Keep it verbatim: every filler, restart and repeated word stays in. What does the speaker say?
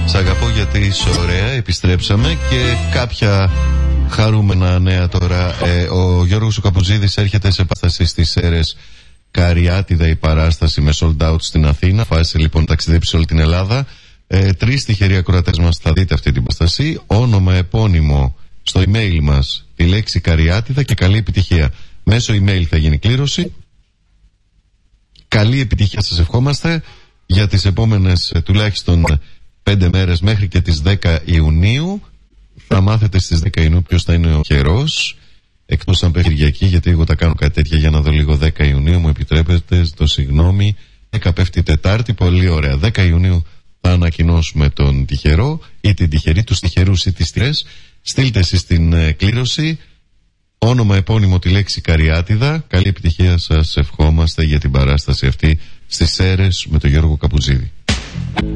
Σ' αγαπώ γιατί είσαι ωραία. Επιστρέψαμε και κάποια χαρούμενα νέα τώρα. ε, Ο Γιώργος ο Καπουτζίδης έρχεται σε επάσταση στις Σέρρες Καριάτιδα, η παράσταση με sold out στην Αθήνα. Φάσισε λοιπόν να ταξιδέψει σε όλη την Ελλάδα. ε, Τρεις τυχεροί ακροατές μας θα δείτε αυτή την παράσταση. Όνομα επώνυμο στο email μας, τη λέξη Καριάτιδα και καλή επιτυχία. Μέσω email θα γίνει κλήρωση. Καλή επιτυχία σας ευχόμαστε για τις επόμενες ε, τουλάχιστον πέντε μέρες μέχρι και τις δέκα Ιουνίου. Θα μάθετε στις δέκα Ιουνίου ποιος θα είναι ο καιρός, εκτός αν πέφτει Κυριακή, γιατί εγώ τα κάνω κάτι τέτοια για να δω λίγο. Δέκα Ιουνίου, μου επιτρέπετε, το συγγνώμη. δέκα πέφτει Τετάρτη, πολύ ωραία. δέκα Ιουνίου θα ανακοινώσουμε τον τυχερό ή την τυχερή, τους τυχερούς ή τις τυχερές. Στείλτε εσείς την ε, κλήρωση. Όνομα επώνυμο τη λέξη Καριάτιδα. Καλή επιτυχία σας ευχόμαστε για την παράσταση αυτή στις Σέρρες με τον Γιώργο Καπουτζίδη.